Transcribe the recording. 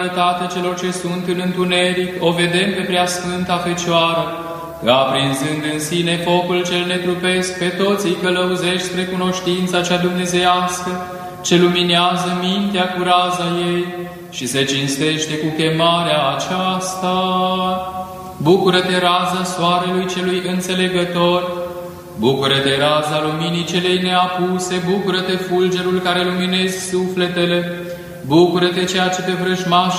celor ce sunt în întuneric, o vedem pe Preasfânta Fecioară, că aprinzând în sine focul cel netrupesc, pe toți îi călăuzești spre cunoștința cea dumnezeiască, ce luminează mintea cu raza ei și se cinstește cu chemarea aceasta. Bucură-te, raza soarelui celui înțelegător, bucură-te, raza luminii celei neapuse, bucură-te, fulgerul care luminezi sufletele, bucură-te, ceea ce pe vrăjmaș